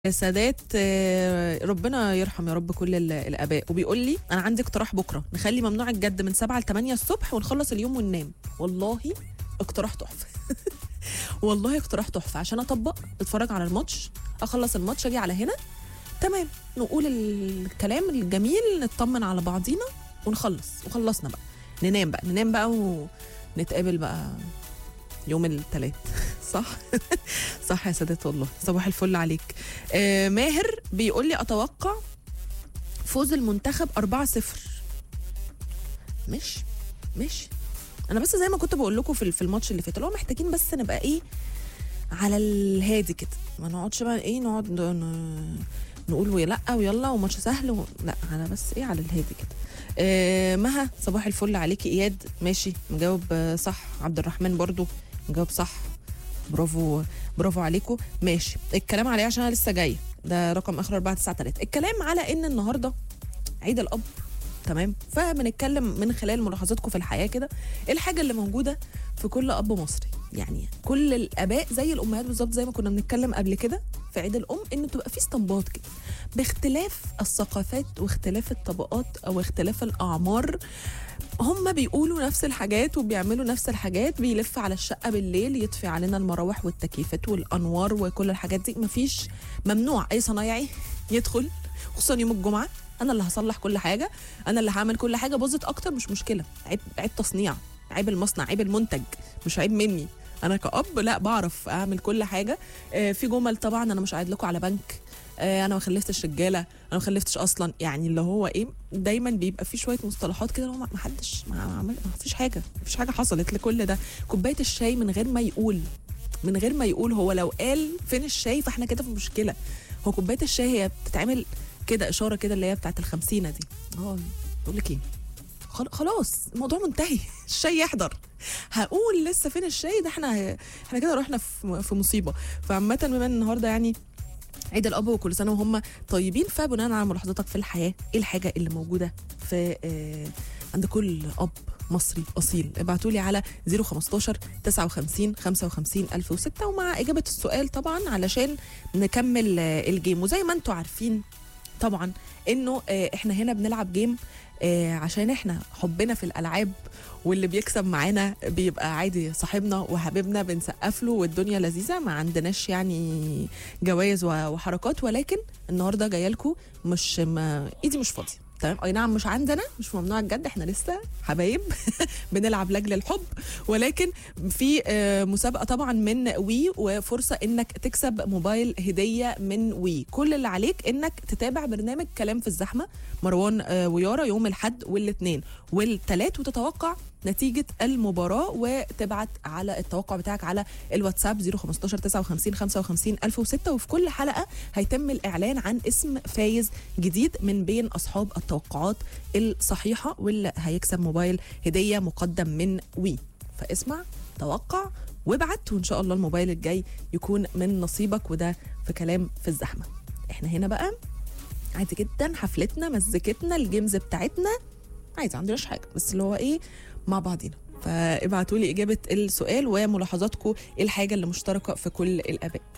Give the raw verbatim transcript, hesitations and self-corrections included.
سادات آه، ربنا يرحم يا رب كل ال- الاباء. وبيقول لي انا عندي اقتراح بكره نخلي ممنوع الجد من سبعة ل تمانية الصبح ونخلص اليوم وننام. والله اقتراح تحفه. والله اقتراح تحفه عشان اطبق، اتفرج على الماتش، اخلص الماتش اجي على هنا تمام، نقول الكلام الجميل، نطمن على بعضينا ونخلص، وخلصنا بقى ننام بقى ننام بقى ونتقابل بقى يوم الثلاث. صح. صح يا سادات، والله صباح الفل عليك. آه ماهر بيقول لي اتوقع فوز المنتخب أربعة صفر. مش مش انا بس زي ما كنت بقول لكم في في الماتش اللي فات، اللي هو محتاجين بس نبقى ايه على الهادي كده، ما نقعدش بقى ايه نقعد ن- نقول ويا لا ويلا وماتش سهل و... لا انا بس ايه على الهادي كده. آه مها صباح الفل عليكي. اياد ماشي مجاوب آه، صح. عبد الرحمن برضو مجاوب صح. برافو برافو عليكم. ماشي الكلام عليه عشان انا لسه جايه، ده رقم اخر أربعة تسعة تلاتة. الكلام على ان النهارده عيد الاب، تمام، فبنتكلم من خلال ملاحظاتكم في الحياه كده ايه الحاجه اللي موجوده في كل اب مصري. يعني كل الاباء زي الامهات بالظبط، زي ما كنا بنتكلم قبل كده في عيد الام، انه تبقى في اسطمبات كده باختلاف الثقافات واختلاف الطبقات او اختلاف الاعمار. هم بيقولوا نفس الحاجات وبيعملوا نفس الحاجات، بيلف على الشقة بالليل يطفي علينا المراوح والتكييفات والأنوار وكل الحاجات دي. مفيش، ممنوع أي صنايعي يدخل خصوصا يوم الجمعة. أنا اللي هصلح كل حاجة، أنا اللي هعمل كل حاجة، باظت أكتر مش مشكلة، عيب عيب تصنيع، عيب المصنع، عيب المنتج، مش عيب مني. أنا كأب لا بعرف أعمل كل حاجة. آه في جمل طبعا أنا مش قاعد لكم على بنك، آه انا ما خلفتش رجاله، انا ما خلفتش اصلا، يعني اللي هو ايه دايما بيبقى في شويه مصطلحات كده، ما حدش ما عمل، ما فيش حاجه ما فيش حاجه حصلت لكل ده. كوبايه الشاي من غير ما يقول، من غير ما يقول، هو لو قال فين الشاي فاحنا كده في مشكله. هو كوبايه الشاي هي بتتعمل كده اشاره كده اللي هي بتاعت الخمسينه دي. اه بقول لك ايه، خل- خلاص الموضوع منتهي. الشاي يحضر، هقول لسه فين الشاي ده، احنا احنا كده رحنا في في مصيبه. فعامه بما ان النهارده يعني عيد الاب وكل سنه وهم طيبين، فبناء على ملاحظاتك في الحياه ايه الحاجه اللي موجوده في آه عند كل اب مصري اصيل؟ ابعتوا لي على صفر خمستاشر تسعة وخمسين خمسة وخمسين ألف وستة، ومع اجابه السؤال طبعا علشان نكمل آه الجيم. وزي ما انتم عارفين طبعا انه آه احنا هنا بنلعب جيم آه عشان احنا حبنا في الالعاب، واللي بيكسب معانا بيبقى عادي صاحبنا وحبيبنا، بنسقف له والدنيا لذيذه، ما عندناش يعني جوائز وحركات. ولكن النهارده جايه لكم مش ما ايدي مش فاضيه، تمام؟ اي نعم مش عندنا، مش ممنوع الجد، احنا لسه حبايب بنلعب لاجل الحب. ولكن في آه، مسابقه طبعا من وي، وفرصه انك تكسب موبايل هديه من وي. كل اللي عليك انك تتابع برنامج كلام في الزحمه مروان آه، ويارا يوم الاحد والاثنين والثلاث، وتتوقع نتيجة المباراة وتبعت على التوقع بتاعك على الواتساب صفر خمستاشر تسعة وخمسين خمسة وخمسين ألف وستة. وفي كل حلقة هيتم الإعلان عن اسم فايز جديد من بين أصحاب التوقعات الصحيحة، واللي هيكسب موبايل هدية مقدم من وي. فاسمع، توقع، وابعت، وإن شاء الله الموبايل الجاي يكون من نصيبك. وده في كلام في الزحمة. احنا هنا بقى عادي جدا، حفلتنا، مزيكتنا، الجيمز بتاعتنا، عايز عندناش حاجه، بس اللي هو ايه مع بعضينا. فابعتوا لي اجابه السؤال وملاحظاتكم ايه الحاجه اللي مشتركه في كل الاباء.